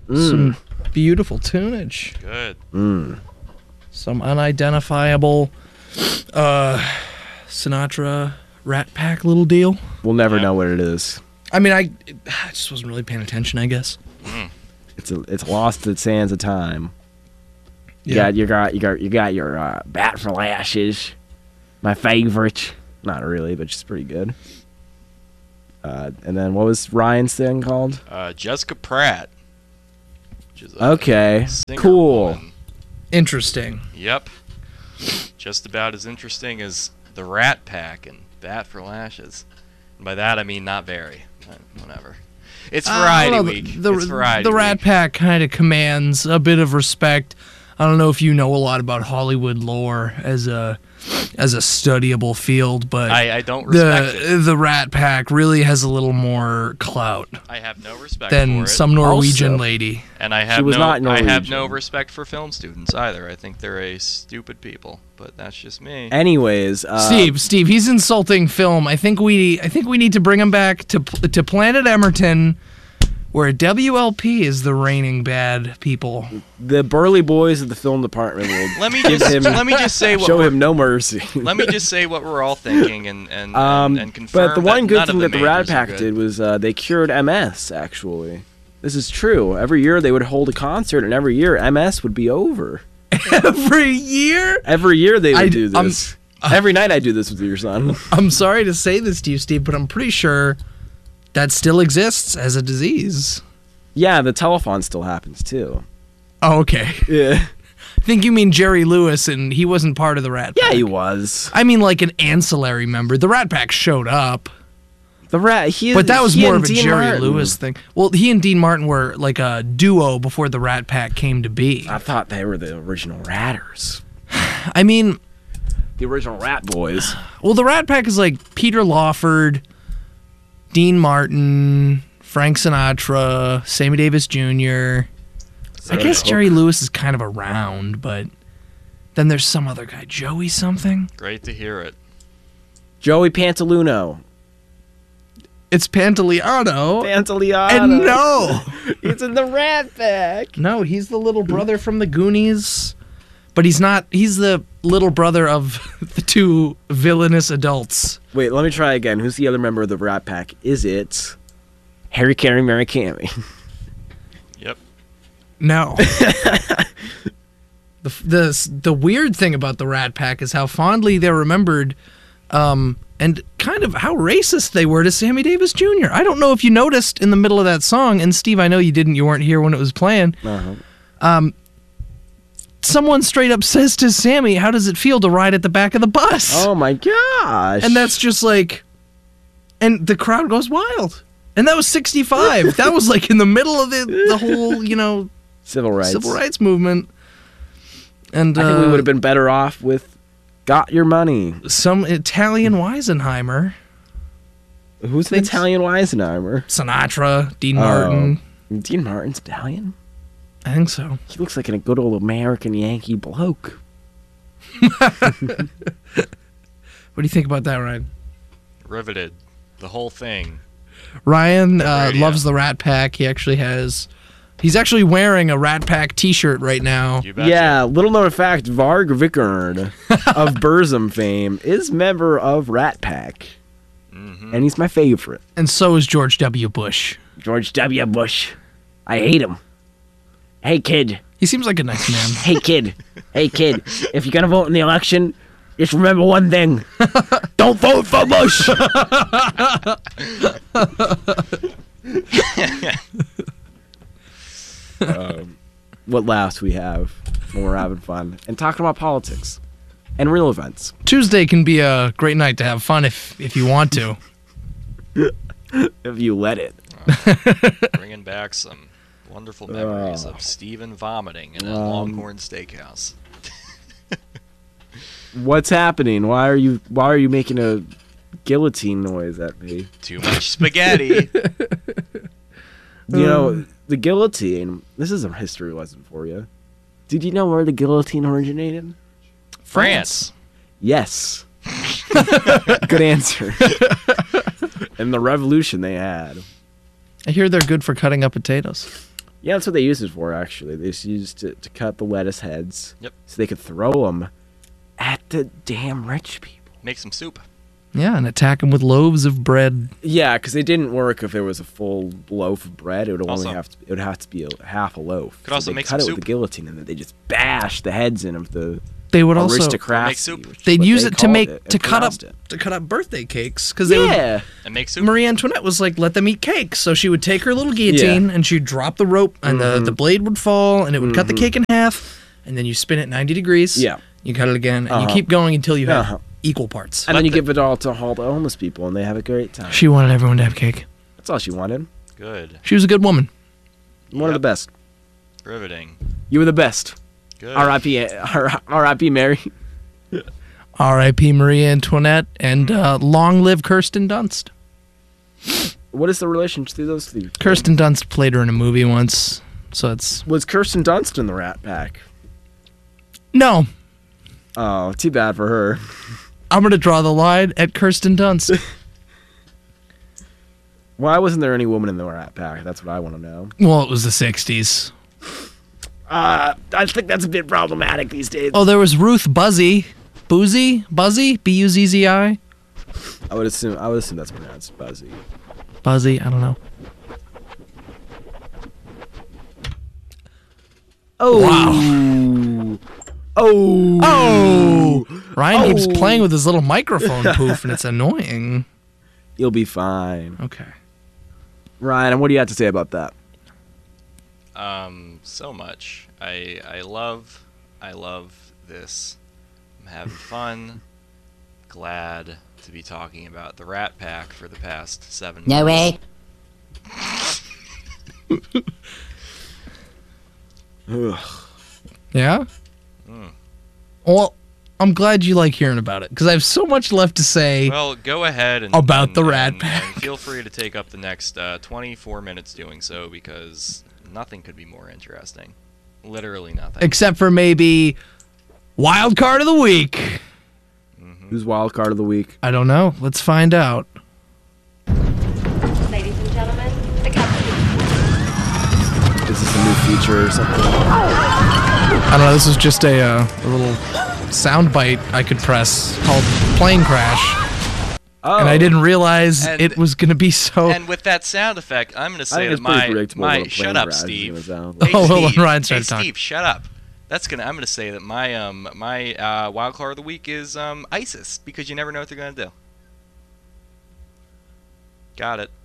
Some beautiful tunage. Good. Some unidentifiable Sinatra Rat Pack little deal. We'll never know what it is. I mean, I just wasn't really paying attention, I guess. It's lost to the sands of time. Yeah. You got your Bat for Lashes, my favorite. Not really, but she's pretty good. And then what was Ryan's thing called? Jessica Pratt. Which is a Okay, singer cool. woman. Interesting. Yep. Just about as interesting as the Rat Pack and Bat for Lashes. And by that I mean not very. Whatever. It's Variety Week. It's Variety The Rat Week. Pack kind of commands a bit of respect. I don't know if you know a lot about Hollywood lore as a studyable field, but I don't respect it. the Rat Pack really has a little more clout I have no respect than for it. some Norwegian Also, lady. And I She have was not I have Norwegian. no respect for film students either. I think they're a stupid people, but that's just me. Anyways, Steve, he's insulting film. I think we need to bring him back to Planet Emerton, where WLP is the reigning bad people. the burly boys of the film department will Let me give just him, let me just say what show we're, him no mercy. let me just say what we're all thinking and confirm. But the one that good none thing of that the Rat majors are Pack good. did was they cured MS. Actually, this is true. Every year they would hold a concert, and every year MS would be over. Every year? Every year they would I- do this. Every night I do this with your son. I'm sorry to say this to you, Steve, but I'm pretty sure that still exists as a disease. Yeah, the telephone still happens too. Oh, okay. Yeah. I think you mean Jerry Lewis, and he wasn't part of the Rat Pack. Yeah, he was. I mean, like an ancillary member. The Rat Pack showed up, The Rat. but that was he more and of a Dean Jerry Martin. Lewis thing. Well, he and Dean Martin were like a duo before the Rat Pack came to be. I thought they were the original Ratters. I mean, The original Rat Boys. well, the Rat Pack is like Peter Lawford, Dean Martin, Frank Sinatra, Sammy Davis Jr. I guess Jerry Lewis is kind of around, but then there's some other guy, Joey something. Great to hear it. Joey Pantoliano. It's Pantoliano. Pantoliano. And no, It's in the Rat Pack. no, he's the little brother from the Goonies, but he's not. He's the little brother of the two villainous adults. Wait, let me try again. Who's the other member of the Rat Pack? Is it Harry Carey, Mary Cammy? Yep. No. The weird thing about the Rat Pack is how fondly they're remembered, and kind of how racist they were to Sammy Davis Jr. I don't know if you noticed in the middle of that song, and Steve, I know you didn't. You weren't here when it was playing. Someone straight up says to Sammy, "How does it feel to ride at the back of the bus?" Oh my gosh. And that's just like, and the crowd goes wild. And that was 65. That was like in the middle of the whole, civil rights. civil rights movement. And I think we would have been better off with Got Your Money. some Italian Weisenheimer, Who's an Italian Weisenheimer? Sinatra, Dean Martin. Dean Martin's Italian? I think so. He looks like a good old American Yankee bloke. What do you think about that, Ryan? Riveted. The whole thing. Ryan Radio. loves the Rat Pack. He's actually wearing a Rat Pack t-shirt right now. You betcha. Yeah, little known fact, Varg Vickern of Burzum fame is member of Rat Pack. And he's my favorite. And so is George W. Bush. George W. Bush. I hate him. Hey, kid. He seems like a nice man. Hey, kid. Hey, kid. If you're going to vote in the election, just remember one thing. Don't vote for Bush. What laughs we have when we're having fun and talking about politics and real events. Tuesday can be a great night to have fun if you want to. If you let it. Bringing back some wonderful memories of Steven vomiting in a Longhorn Steakhouse. What's happening? Why are you making a guillotine noise at me? Too much spaghetti. You know, the guillotine, this is a history lesson for you. Did you know where the guillotine originated? France. Yes. Good answer. And the revolution they had. I hear they're good for cutting up potatoes. Yeah, that's what they used it for, actually. They just used it to cut the lettuce heads. Yep. So they could throw them at the damn rich people. Make some soup. Yeah, and attack them with loaves of bread. Yeah, because it didn't work if there was a full loaf of bread. It would Also- only have to be half a loaf. Could also they make cut some it with soup. the guillotine, and then they just bash the heads in of the They would also aristocracy. Make soup. which is they'd what use they it to called make it and to cut up pronounced it. to cut up birthday cakes because they would. Yeah. And make soup. Marie Antoinette was like, let them eat cakes. So she would take her little guillotine and she'd drop the rope and the blade would fall and it would cut the cake in half. And then you spin it 90 degrees. Yeah. You cut it again and you keep going until you have Uh-huh. equal parts. And then you give it all to all the homeless people, and they have a great time. She wanted everyone to have cake. That's all she wanted. Good. She was a good woman. One of the best. Riveting. You were the best. Good. R.I.P. Mary. R.I.P. Marie Antoinette and long live Kirsten Dunst. What is the relationship to those two? Kirsten Dunst played her in a movie once. So it's... Was Kirsten Dunst in the Rat Pack? No. Oh, too bad for her. I'm going to draw the line at Kirsten Dunst. Why wasn't there any woman in the Rat Pack? That's what I want to know. Well, it was the 60s. I think that's a bit problematic these days. Oh, there was Ruth Buzzy. Buzzy? B-U-Z-Z-I? I would assume that's pronounced Buzzy. Buzzy, I don't know. Oh. Wow. Oh. Oh! Ryan keeps playing with his little microphone poof, and it's annoying. You'll be fine. Okay. Ryan, what do you have to say about that? So much. I love this. I'm having fun. Glad to be talking about the Rat Pack for the past 7 months. No way. Ugh. Yeah? Well, I'm glad you like hearing about it, because I have so much left to say. Well, go ahead and About the Rat Pack. and feel free to take up the next 24 minutes doing so, because nothing could be more interesting. Literally nothing. Except for maybe Wild Card of the Week. Who's wild card of the week? I don't know. Let's find out. Ladies and gentlemen, the captain. Is this a new feature or something? I don't know. This is just a little sound bite I could press called Plane Crash. Oh. And I didn't realize And- it was going to be so... And with that sound effect, I'm going to I say think that it's pretty predictable what a plane shut up, crash is Steve. gonna sound Hey, like. Oh, hold on, Steve. Ryan Hey, started talking. Steve, shut up. I'm going to say that my wild card of the week is ISIS, because you never know what they're going to do. Got it.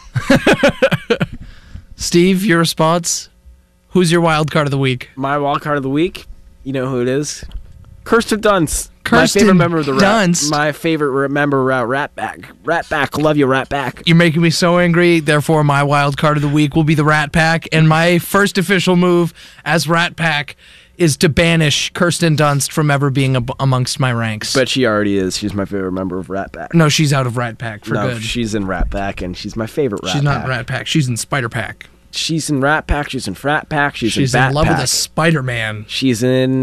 Steve, your response? Who's your wild card of the week? My wild card of the week, you know who it is? Kirsten Dunst. Kirsten my favorite member of the Dunst. My favorite member of Rat Pack. Rat Pack, love you, Rat Pack. You're making me so angry. Therefore, my wild card of the week will be the Rat Pack. And my first official move as Rat Pack is to banish Kirsten Dunst from ever being amongst my ranks. But she already is. She's my favorite member of Rat Pack. no, she's out of Rat Pack for No, good. she's in Rat Pack, and she's my favorite Rat She's Pack. not in Rat Pack. She's in Spider Pack. She's in Rat Pack. She's in Frat Pack. She's She's in Bat in love Pack. with a Spider-Man. She's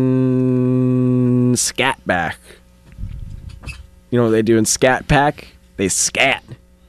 in Scat Pack. You know what they do in Scat Pack? They scat.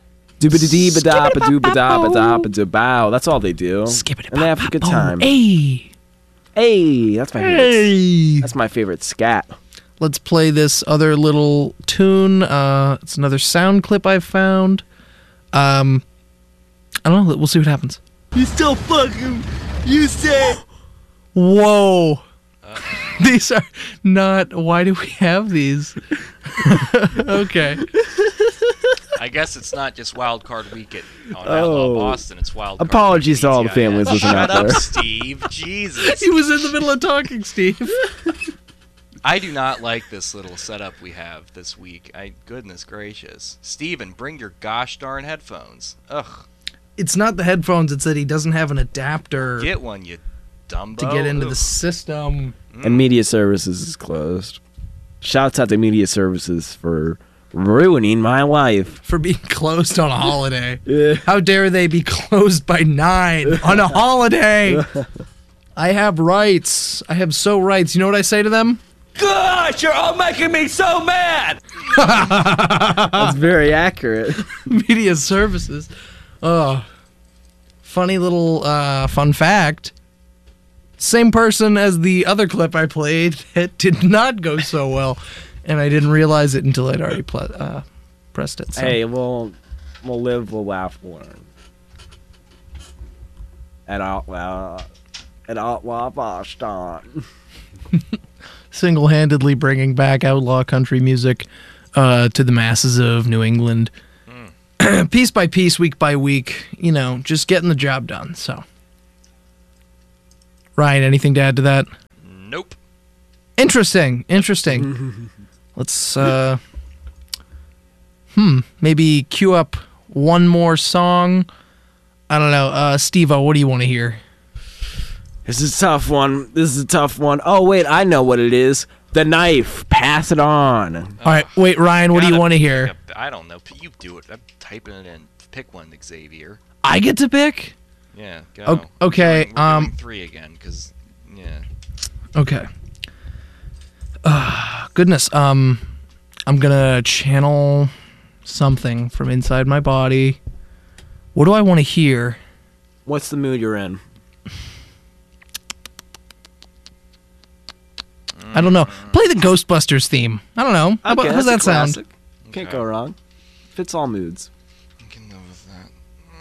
Doobity-dee-ba-da-ba-doo-ba-da-ba-da-ba-doo-bow. That's all they do. And they have a good time. Hey, Hey, that's my favorite. hey. That's my favorite scat. Let's play this other little tune. It's another sound clip I found. I don't know. We'll see what happens. You still fucking. You say. Whoa. These are not. Why do we have these? Okay. I guess it's not just Wild Card Week on Outlaw Boston. It's Wild Card Apologies Week to all the TGIF. families listening Shut out up, there. Steve. Jesus. He was in the middle of talking, Steve. I do not like this little setup we have this week. Goodness gracious. Steven, bring your gosh darn headphones. Ugh. It's not the headphones. It's that he doesn't have an adapter Get one, you dumbo. to get into Ugh. the system. And media services is closed. Shouts out to media services for ruining my life. For being closed on a holiday. Yeah. How dare they be closed by 9 on a holiday? I have rights. I have so rights. You know what I say to them? Gosh, you're all making me so mad! That's very accurate. Media services. Oh. funny little fun fact. Same person as the other clip I played that did not go so well, and I didn't realize it until I'd already pressed it. So. Hey, we'll live, we'll laugh, we'll learn. And Outlaw Boston. Single-handedly bringing back outlaw country music to the masses of New England. Piece by piece, week by week, just getting the job done. So, Ryan, anything to add to that? Nope. Interesting. Let's maybe cue up one more song. I don't know. Steve-O, what do you want to hear? This is a tough one. Oh, wait, I know what it is. The Knife. Pass it on. All right, wait, Ryan, what do you want to hear? I don't know. You do it. I'm typing it in. Pick one, Xavier. I get to pick? Yeah, go. Okay. We're doing 3 again, because, yeah. Okay. Goodness. I'm gonna channel something from inside my body. What do I want to hear? What's the mood you're in? I don't know. Play the Ghostbusters theme. I don't know. Okay, How's that that's a sound? classic. Can't go wrong. Fits all moods. I can live with that.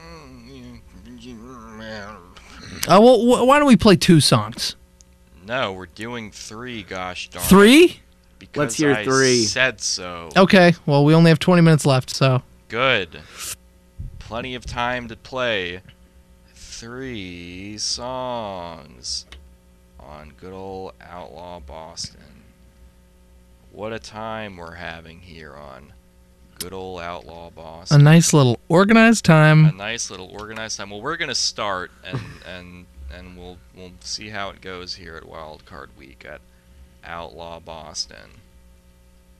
Well, why don't we play 2 songs? No, we're doing 3, gosh darn. 3? Because Let's hear 3. I said so. Okay. Well, we only have 20 minutes left, so. Good. Plenty of time to play 3 songs on good old Outlaw Boston. What a time we're having here on good old Outlaw Boston. A nice little organized time. A nice little organized time. Well, we're gonna start and we'll see how it goes here at Wild Card Week at Outlaw Boston.